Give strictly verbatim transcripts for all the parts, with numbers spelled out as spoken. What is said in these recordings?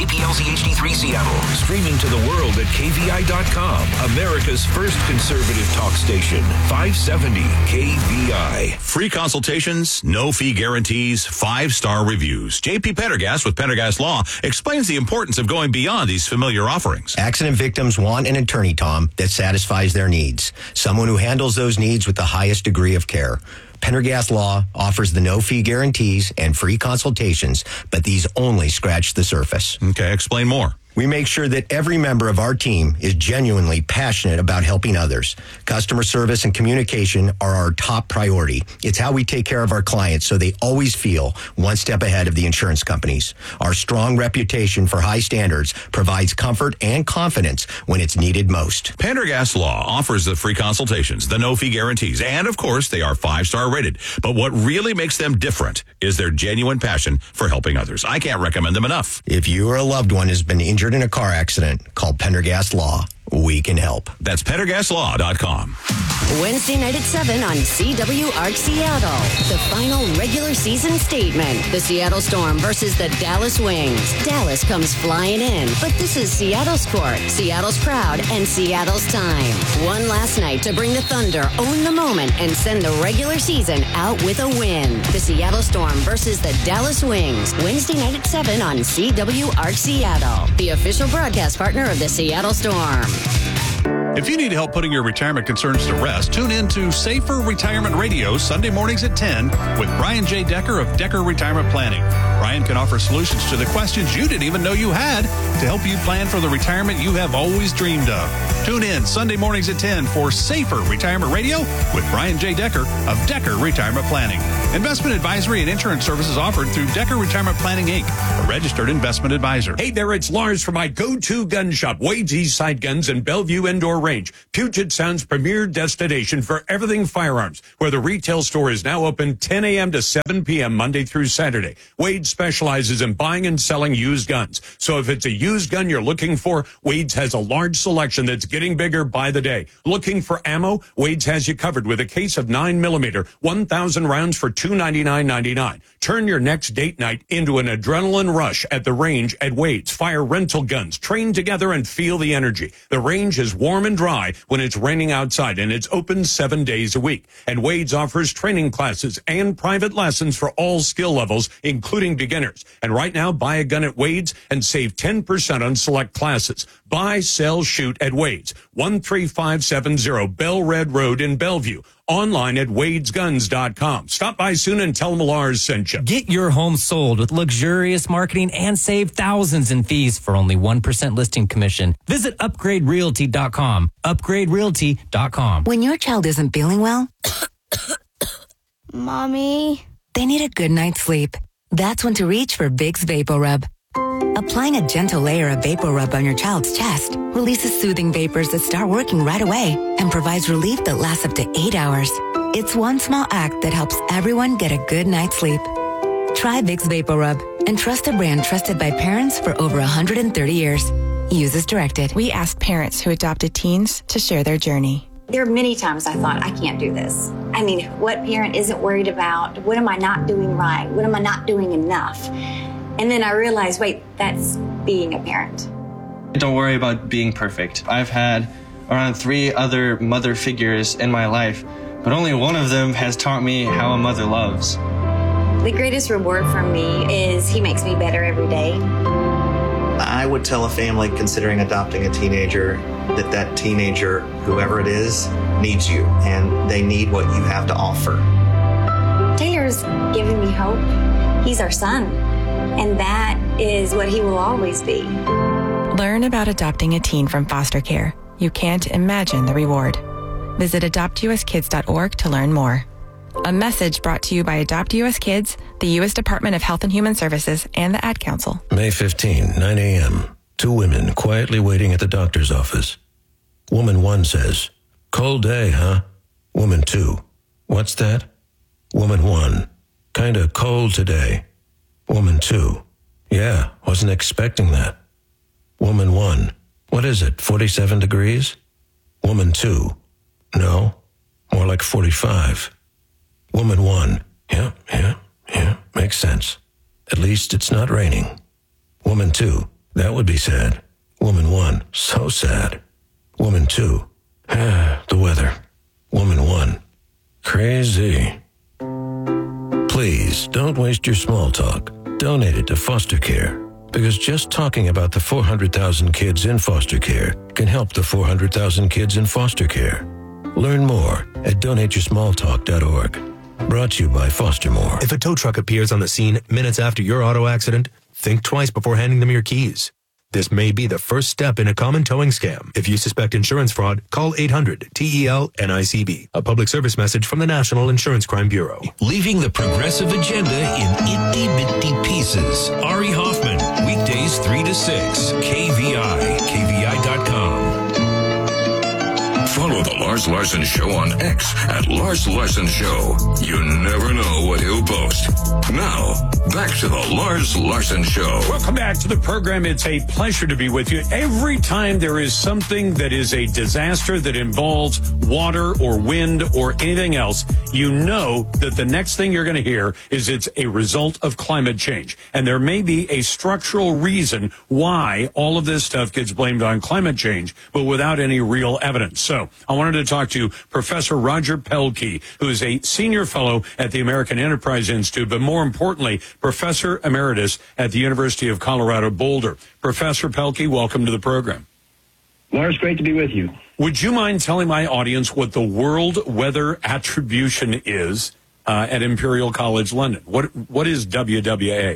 K P L Z H D three Seattle. Streaming to the world at K V I dot com. America's first conservative talk station. five seventy K V I. Free consultations, no fee guarantees, five-star reviews. J P Pendergast with Pendergast Law explains the importance of going beyond these familiar offerings. Accident victims want an attorney, Tom, that satisfies their needs. Someone who handles those needs with the highest degree of care. Pendergast Law offers the no-fee guarantees and free consultations, but these only scratch the surface. Okay, explain more. We make sure that every member of our team is genuinely passionate about helping others. Customer service and communication are our top priority. It's how we take care of our clients so they always feel one step ahead of the insurance companies. Our strong reputation for high standards provides comfort and confidence when it's needed most. Pendergast Law offers the free consultations, the no-fee guarantees, and, of course, they are five-star rated. But what really makes them different is their genuine passion for helping others. I can't recommend them enough. If you or a loved one has been injured in a car accident, call Pendergast Law. We can help. That's Pendergast Law dot com. Wednesday night at seven on C W Arc Seattle. The final regular season statement. The Seattle Storm versus the Dallas Wings. Dallas comes flying in, but this is Seattle's court, Seattle's crowd, and Seattle's time. One last night to bring the Thunder, own the moment, and send the regular season out with a win. The Seattle Storm versus the Dallas Wings. Wednesday night at seven on C W Arc Seattle. The official broadcast partner of the Seattle Storm. If you need help putting your retirement concerns to rest, tune in to Safer Retirement Radio Sunday mornings at ten with Brian J. Decker of Decker Retirement Planning. Brian can offer solutions to the questions you didn't even know you had to help you plan for the retirement you have always dreamed of. Tune in Sunday mornings at ten for Safer Retirement Radio with Brian J. Decker of Decker Retirement Planning. Investment advisory and insurance services offered through Decker Retirement Planning, Incorporated, a registered investment advisor. Hey there, it's Lars from my go-to gun shop, Wade's Eastside Guns in Bellevue Indoor Range, Puget Sound's premier destination for everything firearms, where the retail store is now open ten a.m. to seven p.m. Monday through Saturday. Wade specializes in buying and selling used guns. So if it's a used gun you're looking for, Wade's has a large selection that's getting bigger by the day. Looking for ammo? Wade's has you covered with a case of nine millimeter, one thousand rounds for two hundred ninety-nine ninety-nine. Turn your next date night into an adrenaline rush at the range at Wade's. Fire rental guns, train together and feel the energy. The range is warm and dry when it's raining outside, and it's open seven days a week. And Wade's offers training classes and private lessons for all skill levels, including beginners. And right now, buy a gun at Wade's and save ten percent on select classes. Buy, sell, shoot at Wade's. one three five seven zero Bell Red Road in Bellevue. Online at wades guns dot com. Stop by soon and tell them Lars sent you. Get your home sold with luxurious marketing and save thousands in fees for only one percent listing commission. Visit upgrade realty dot com. upgrade realty dot com. When your child isn't feeling well, Mommy, they need a good night's sleep. That's when to reach for Vicks VapoRub. Applying a gentle layer of VapoRub on your child's chest releases soothing vapors that start working right away and provides relief that lasts up to eight hours. It's one small act that helps everyone get a good night's sleep. Try Vicks VapoRub and trust a brand trusted by parents for over one hundred thirty years. Use as directed. We asked parents who adopted teens to share their journey. There are many times I thought, I can't do this. I mean, what parent isn't worried about? What am I not doing right? What am I not doing enough? And then I realized, wait, that's being a parent. Don't worry about being perfect. I've had around three other mother figures in my life, but only one of them has taught me how a mother loves. The greatest reward for me is he makes me better every day. I would tell a family considering adopting a teenager that that teenager, whoever it is, needs you, and they need what you have to offer. Taylor's giving me hope. He's our son, and that is what he will always be. Learn about adopting a teen from foster care. You can't imagine the reward. Visit adopt u s kids dot org to learn more. A message brought to you by Adopt U S Kids, the U S Department of Health and Human Services, and the Ad Council. May fifteenth, nine a.m. Two women quietly waiting at the doctor's office. Woman one says, "Cold day, huh?" Woman two, "What's that?" Woman one, "Kinda cold today." Woman two, "Yeah, wasn't expecting that." Woman one, "What is it, forty-seven degrees?" Woman two, "No, more like forty-five." Woman one, "Yeah, yeah, yeah, makes sense. At least it's not raining." Woman two, That would be sad. Woman one, so sad. Woman two, the weather. Woman one, crazy. Please don't waste your small talk. Donate it to foster care, because just talking about the four hundred thousand kids in foster care can help the four hundred thousand kids in foster care. Learn more at donate your small talk dot org. Brought to you by Fostermore. If a tow truck appears on the scene minutes after your auto accident, think twice before handing them your keys. This may be the first step in a common towing scam. If you suspect insurance fraud, call eight hundred T E L N I C B. A public service message from the National Insurance Crime Bureau. Leaving the progressive agenda in itty-bitty pieces. Ari Hoffman, weekdays three to six, K V I, K V I dot com. Follow The Lars Larson Show on X at Lars Larson Show. You never know what he'll post. Now, back to The Lars Larson Show. Welcome back to the program. It's a pleasure to be with you. Every time there is something that is a disaster that involves water or wind or anything else, you know that the next thing you're going to hear is it's a result of climate change. And there may be a structural reason why all of this stuff gets blamed on climate change, but without any real evidence. So I wanted to talk to Professor Roger Pelkey, who is a senior fellow at the American Enterprise Institute, but more importantly, Professor Emeritus at the University of Colorado Boulder. Professor Pelkey, welcome to the program. Lars, great to be with you. Would you mind telling my audience what the World Weather Attribution is uh, at Imperial College London? What What is W W A?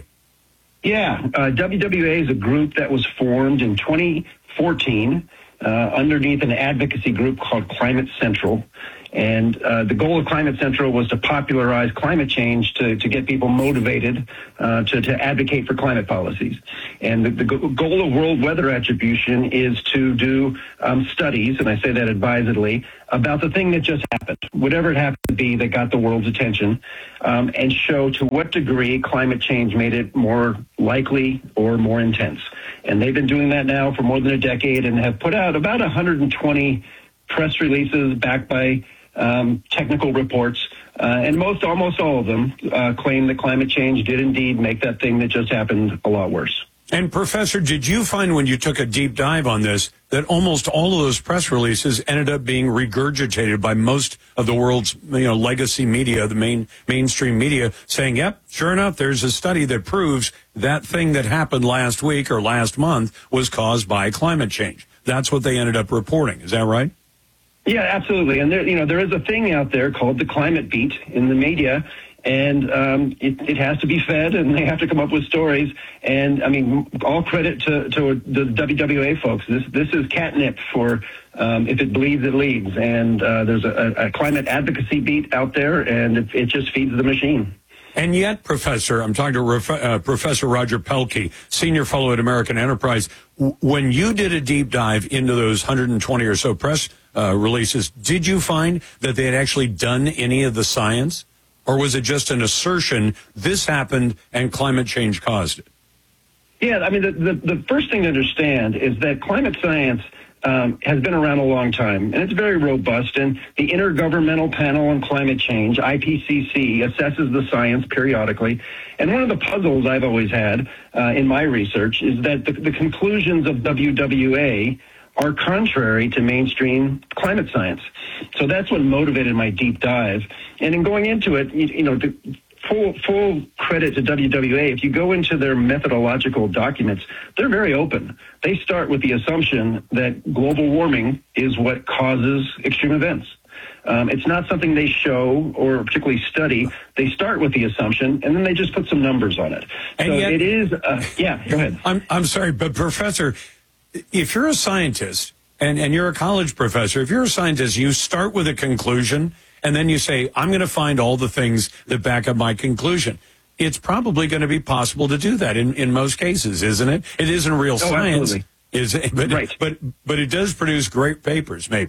Yeah, uh, W W A is a group that was formed in twenty fourteen uh, underneath an advocacy group called Climate Central. And uh, the goal of Climate Central was to popularize climate change, to, to get people motivated uh, to, to advocate for climate policies. And the, the goal of World Weather Attribution is to do um, studies, and I say that advisedly, about the thing that just happened, whatever it happened to be that got the world's attention, um, and show to what degree climate change made it more likely or more intense. And they've been doing that now for more than a decade and have put out about one hundred twenty press releases backed by Um, technical reports, uh, and most, almost all of them uh, claim that climate change did indeed make that thing that just happened a lot worse. And Professor, did you find when you took a deep dive on this that almost all of those press releases ended up being regurgitated by most of the world's, you know, legacy media, the main mainstream media, saying, yep, sure enough, there's a study that proves that thing that happened last week or last month was caused by climate change? That's what they ended up reporting. Is that right? Yeah, absolutely. And there, you know, there is a thing out there called the climate beat in the media, and um, it, it has to be fed, and they have to come up with stories. And I mean, all credit to, to the W W A folks. This this is catnip for um, if it bleeds, it leads. And uh, there's a, a climate advocacy beat out there, and it, it just feeds the machine. And yet, Professor, I'm talking to Ref- uh, Professor Roger Pelkey, Senior Fellow at American Enterprise. W- when you did a deep dive into those one hundred twenty or so press uh, releases, did you find that they had actually done any of the science? Or was it just an assertion, this happened and climate change caused it? Yeah, I mean, the, the, the first thing to understand is that climate science Um, has been around a long time, and it's very robust. And the Intergovernmental Panel on Climate Change, I P C C, assesses the science periodically. And one of the puzzles I've always had uh, in my research is that the, the conclusions of W W A are contrary to mainstream climate science. So that's what motivated my deep dive. And in going into it, you, you know, the, Full, full credit to W W A. If you go into their methodological documents, they're very open. They start with the assumption that global warming is what causes extreme events. Um, it's not something they show or particularly study. They start with the assumption, and then they just put some numbers on it. And so yet, it is, uh, yeah, go ahead. I'm, I'm sorry, but Professor, if you're a scientist and, and you're a college professor, if you're a scientist, you start with a conclusion, and then you say, I'm going to find all the things that back up my conclusion. It's probably going to be possible to do that in, in most cases, isn't it? It isn't real oh, science, absolutely. is it? But, right. but, but it does produce great papers, maybe.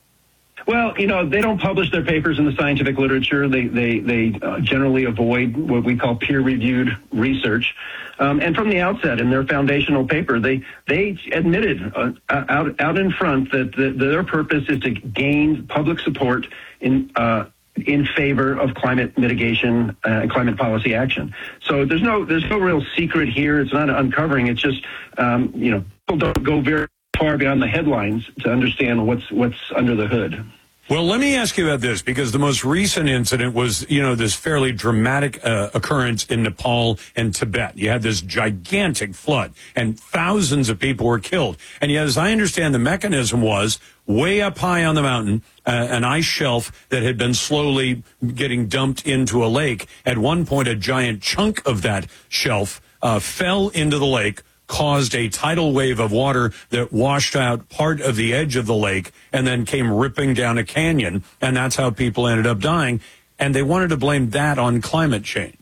Well, you know, they don't publish their papers in the scientific literature. They they they uh, generally avoid what we call peer-reviewed research. Um, and from the outset, in their foundational paper, they they admitted uh, out out in front that the, their purpose is to gain public support in uh, in favor of climate mitigation uh, and climate policy action. So there's no there's no real secret here. It's not an uncovering. It's just um, you know people don't go very far beyond the headlines to understand what's what's under the hood. Well, let me ask you about this, because the most recent incident was, you know, this fairly dramatic uh, occurrence in Nepal and Tibet. You had this gigantic flood, and thousands of people were killed. And yet, as I understand, the mechanism was way up high on the mountain, uh, an ice shelf that had been slowly getting dumped into a lake. At one point, a giant chunk of that shelf uh, fell into the lake, caused a tidal wave of water that washed out part of the edge of the lake and then came ripping down a canyon. And that's how people ended up dying. And they wanted to blame that on climate change.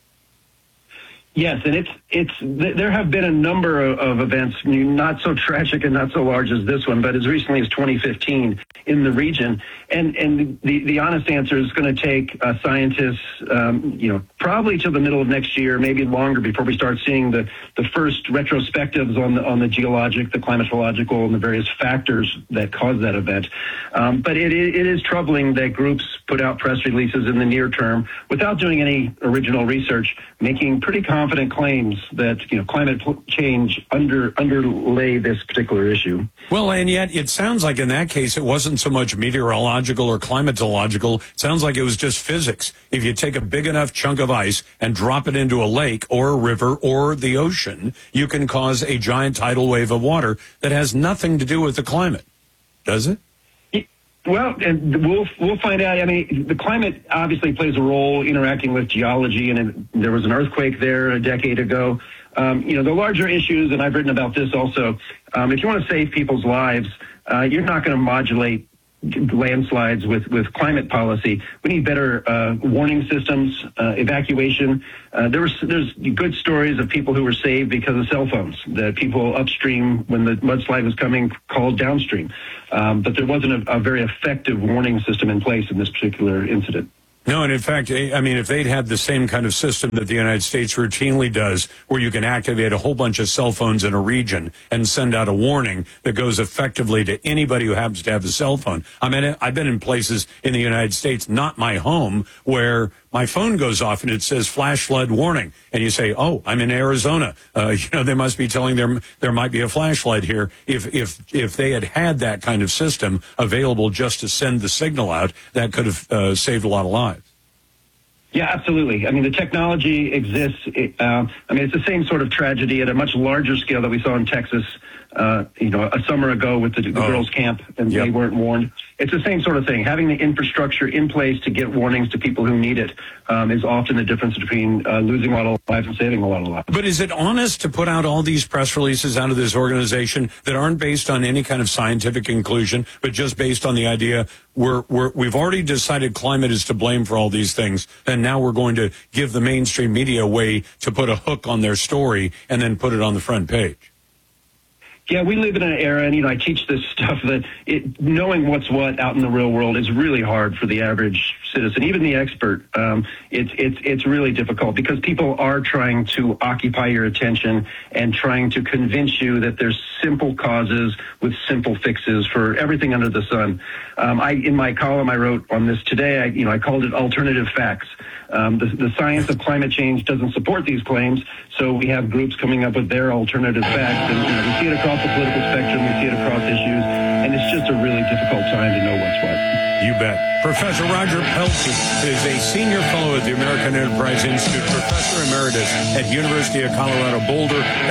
Yes, and it's it's there have been a number of, of events, not so tragic and not so large as this one, but as recently as twenty fifteen in the region. And and the, the honest answer is going to take uh, scientists, um, you know, probably till the middle of next year, maybe longer, before we start seeing the, the first retrospectives on the on the geologic, the climatological, and the various factors that cause that event. Um, but it it is troubling that groups put out press releases in the near term without doing any original research, making pretty confident claims that, you know, climate change under underlay this particular issue. Well, and yet it sounds like in that case it wasn't so much meteorological or climatological. It sounds like it was just physics. If you take a big enough chunk of ice and drop it into a lake or a river or the ocean, you can cause a giant tidal wave of water that has nothing to do with the climate. Does it? Well, and we'll we'll find out. I mean, the climate obviously plays a role interacting with geology, and it, there was an earthquake there a decade ago. Um, you know, the larger issues, and I've written about this also, um, if you want to save people's lives, uh, you're not going to modulate landslides with, with climate policy. We need better uh, warning systems, uh, evacuation. Uh, there was there's good stories of people who were saved because of cell phones. That people upstream, when the mudslide was coming, called downstream. Um, but there wasn't a, a very effective warning system in place in this particular incident. No, and in fact, I mean, if they'd had the same kind of system that the United States routinely does, where you can activate a whole bunch of cell phones in a region and send out a warning that goes effectively to anybody who happens to have a cell phone. I mean, I've been in places in the United States, not my home, where my phone goes off and it says flash flood warning. And you say, oh, I'm in Arizona. Uh, you know, they must be telling them there might be a flash flood here. If, if, if they had had that kind of system available just to send the signal out, that could have uh, saved a lot of lives. Yeah, absolutely. I mean, the technology exists. It, uh, I mean, it's the same sort of tragedy at a much larger scale that we saw in Texas, uh, you know, a summer ago with the, the oh. girls' camp, and yep. they weren't warned. It's the same sort of thing. Having the infrastructure in place to get warnings to people who need it um, is often the difference between uh, losing a lot of lives and saving a lot of lives. But is it honest to put out all these press releases out of this organization that aren't based on any kind of scientific conclusion, but just based on the idea we're, we're, we've already decided climate is to blame for all these things, and now we're going to give the mainstream media a way to put a hook on their story and then put it on the front page? Yeah, we live in an era, and, you know, I teach this stuff, that it, knowing what's what out in the real world is really hard for the average citizen, even the expert. Um, it's it's it's really difficult because people are trying to occupy your attention and trying to convince you that there's simple causes with simple fixes for everything under the sun. Um, I in my column I wrote on this today, I, you know, I called it alternative facts. Um, the, the science of climate change doesn't support these claims, so we have groups coming up with their alternative facts, and, you know, we see it across the political spectrum, we see it across issues, and it's just a really difficult time to know what's what. You bet. Professor Roger Pelkey is a senior fellow at the American Enterprise Institute, professor emeritus at University of Colorado Boulder.